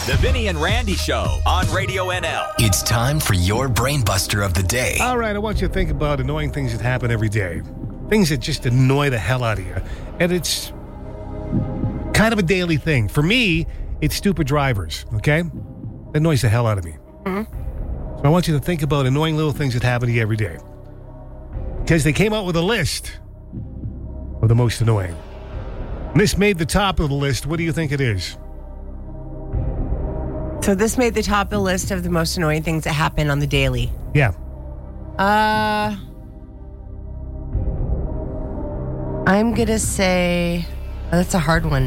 The Vinny and Randy Show on Radio NL. It's time for your brain buster of the day. All right, I want you to think about annoying things that happen every day. Things that just annoy the hell out of you. And it's kind of a daily thing. For me, it's stupid drivers, okay? That annoys the hell out of me. So I want you to think about annoying little things that happen to you every day. Because they came out with a list of the most annoying. And this made the top of the list. What do you think it is? So this made the top of the list of the most annoying things that happen on the daily. Yeah. I'm going to say... Oh, that's a hard one.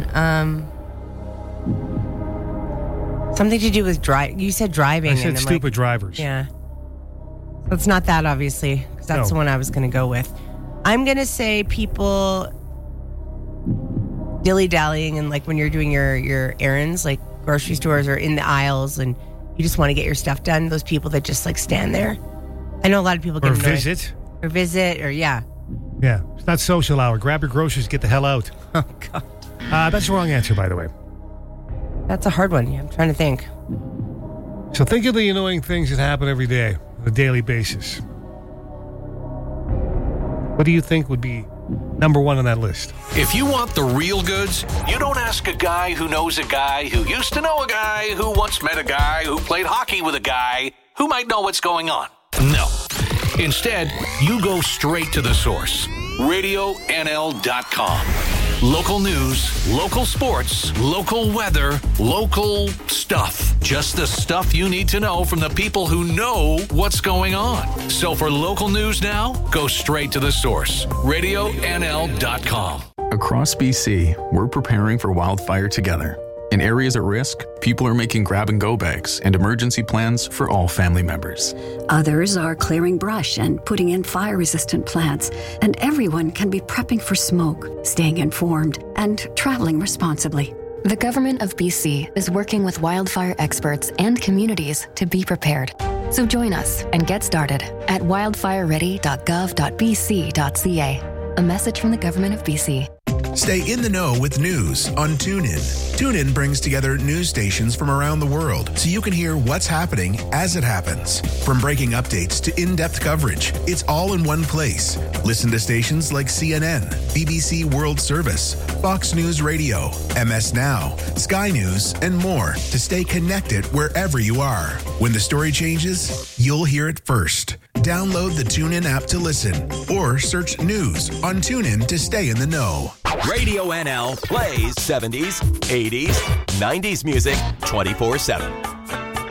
Something to do with driving. You said driving. I said stupid drivers. Yeah. So it's not that, obviously, because that's the one I was going to go with. I'm going to say people dilly-dallying and like when you're doing your errands, like grocery stores or in the aisles and you just want to get your stuff done. Those people that just like stand there. I know a lot of people get annoyed. Or visit, or yeah. Yeah. It's not social hour. Grab your groceries, get the hell out. Oh, God. That's the wrong answer, by the way. That's a hard one. Yeah, I'm trying to think. So think of the annoying things that happen every day on a daily basis. What do you think would be number one on that list? If you want the real goods, you don't ask a guy who knows a guy who used to know a guy who once met a guy who played hockey with a guy who might know what's going on. No. Instead, you go straight to the source. RadioNL.com. Local news, local sports, local weather, local stuff. Just the stuff you need to know from the people who know what's going on. So for local news now, go straight to the source. RadioNL.com. Across BC, we're preparing for wildfire together. In areas at risk, people are making grab-and-go bags and emergency plans for all family members. Others are clearing brush and putting in fire-resistant plants. And everyone can be prepping for smoke, staying informed, and traveling responsibly. The Government of BC is working with wildfire experts and communities to be prepared. So join us and get started at wildfireready.gov.bc.ca. A message from the Government of BC. Stay in the know with news on TuneIn. TuneIn brings together news stations from around the world so you can hear what's happening as it happens. From breaking updates to in-depth coverage, it's all in one place. Listen to stations like CNN, BBC World Service, Fox News Radio, MS Now, Sky News, and more to stay connected wherever you are. When the story changes, you'll hear it first. Download the TuneIn app to listen or search news on TuneIn to stay in the know. Radio NL plays 70s, 80s, 90s music 24/7.